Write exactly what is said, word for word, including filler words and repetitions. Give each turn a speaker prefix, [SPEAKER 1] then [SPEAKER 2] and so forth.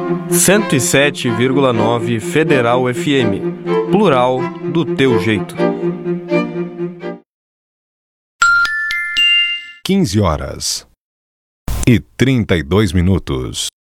[SPEAKER 1] cento e sete vírgula nove Federal F M. Plural do teu jeito.
[SPEAKER 2] quinze horas e trinta e dois minutos.